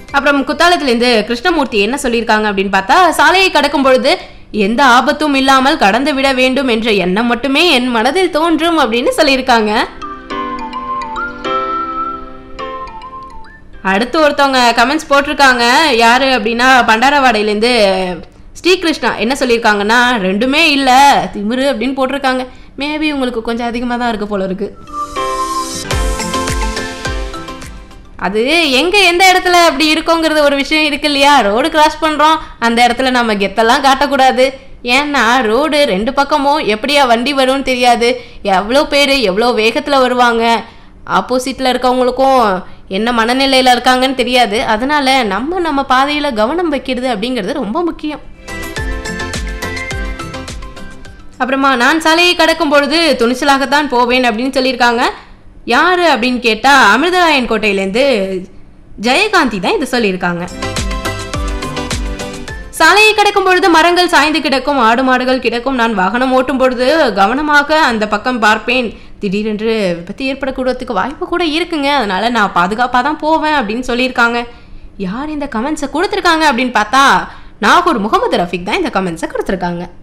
அப்புறம் குத்தாலத்திலேருந்து கிருஷ்ணமூர்த்தி என்ன சொல்லியிருக்காங்க அப்படின்னு பார்த்தா, சாலையை கடக்கும் பொழுது எந்த ஆபத்தும் இல்லாமல் கடந்து விட வேண்டும் என்ற எண்ணம் மட்டுமே என் மனதில் தோன்றும் அப்படின்னு சொல்லியிருக்காங்க. அடுத்து ஒருத்தவங்க கமெண்ட்ஸ் போட்டிருக்காங்க. யாரு அப்படின்னா பண்டாரவாடையிலேருந்து ஸ்ரீகிருஷ்ணா என்ன சொல்லியிருக்காங்கன்னா, ரெண்டுமே இல்லை திமிரு அப்படின்னு போட்டிருக்காங்க. மேபி உங்களுக்கு கொஞ்சம் அதிகமாக தான் இருக்கு போல இருக்கு. அது எந்த இடத்துல அப்படி இருக்கோங்கிறது ஒரு விஷயம் இருக்கு இல்லையா. ரோடு கிராஸ் பண்ணுறோம், அந்த இடத்துல நம்ம கெத்தெல்லாம் காட்டக்கூடாது. ஏன்னா ரோடு ரெண்டு பக்கமும் எப்படியா வண்டி வரும்னு தெரியாது, எவ்வளோ பேர் எவ்வளோ வேகத்தில் வருவாங்க, ஆப்போசிட்டில் இருக்கவங்களுக்கும் என்ன மனநிலையில் இருக்காங்கன்னு தெரியாது. அதனால நம்ம பாதையில் கவனம் வைக்கிறது அப்படிங்கிறது ரொம்ப முக்கியம். அப்புறமா நான் சாலையை கடக்கும் பொழுது துணிச்சலாகத்தான் போவேன் அப்படின்னு சொல்லியிருக்காங்க. யாரு அப்படின்னு கேட்டா அமிர்தராயன் கோட்டையிலேருந்து ஜெயகாந்தி தான் இது சொல்லியிருக்காங்க. சாலையை கடக்கும் பொழுது மரங்கள் சாய்ந்து கிடக்கும், ஆடு மாடுகள் கிடக்கும், நான் வாகனம் ஓட்டும் பொழுது கவனமாக அந்த பக்கம் பார்ப்பேன், திடீரென்று விபத்து ஏற்படக்கூடத்துக்கு வாய்ப்பு கூட இருக்குங்க, அதனால நான் பாதுகாப்பாக தான் போவேன் அப்படின்னு சொல்லியிருக்காங்க. யார் இந்த கமெண்ட்ஸை கொடுத்துருக்காங்க அப்படின்னு பார்த்தா நாகூர் முகமது ரஃபிக் தான் இந்த கமெண்ட்ஸை கொடுத்துருக்காங்க.